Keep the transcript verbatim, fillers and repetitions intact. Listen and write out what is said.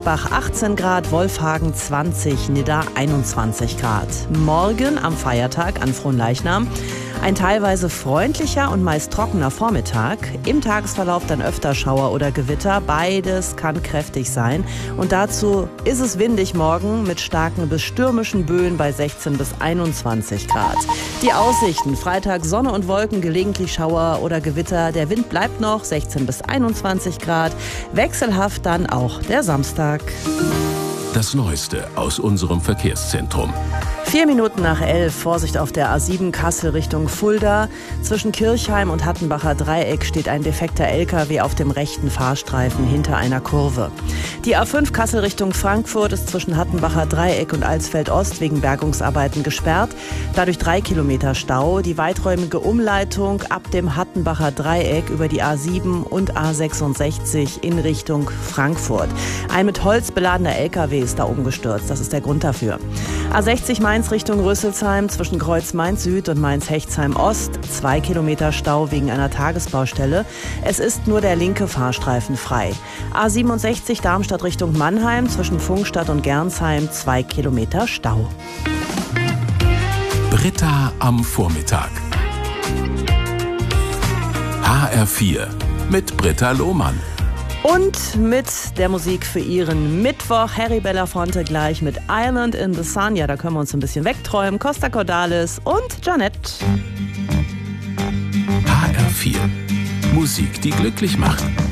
Bach achtzehn Grad, Wolfhagen zwanzig, Nidda einundzwanzig Grad. Morgen am Feiertag an Fronleichnam ein teilweise freundlicher und meist trockener Vormittag. Im Tagesverlauf dann öfter Schauer oder Gewitter. Beides kann kräftig sein. Und dazu ist es windig morgen mit starken bis stürmischen Böen bei sechzehn bis einundzwanzig Grad. Die Aussichten: Freitag Sonne und Wolken, gelegentlich Schauer oder Gewitter. Der Wind bleibt noch, sechzehn bis einundzwanzig Grad. Wechselhaft dann auch der Samstag. Das Neueste aus unserem Verkehrszentrum. Vier Minuten nach elf, Vorsicht auf der A sieben Kassel Richtung Fulda. Zwischen Kirchheim und Hattenbacher Dreieck steht ein defekter L K W auf dem rechten Fahrstreifen hinter einer Kurve. Die A fünf Kassel Richtung Frankfurt ist zwischen Hattenbacher Dreieck und Alsfeld Ost wegen Bergungsarbeiten gesperrt. Dadurch drei Kilometer Stau. Die weiträumige Umleitung ab dem Hattenbacher Dreieck über die A sieben und A sechsundsechzig in Richtung Frankfurt. Ein mit Holz beladener L K W ist da umgestürzt. Das ist der Grund dafür. A sechzig Mainz Richtung Rüsselsheim zwischen Kreuz Mainz Süd und Mainz Hechtsheim Ost. Zwei Kilometer Stau wegen einer Tagesbaustelle. Es ist nur der linke Fahrstreifen frei. A siebenundsechzig Darmstadt Richtung Mannheim zwischen Pfungstadt und Gernsheim. Zwei Kilometer Stau. Britta am Vormittag. H R vier mit Britta Lohmann. Und mit der Musik für Ihren Mittwoch. Harry Belafonte gleich mit Island in the Sun. Ja, da können wir uns ein bisschen wegträumen. Costa Cordalis und Jeanette. H R vier. Musik, die glücklich macht.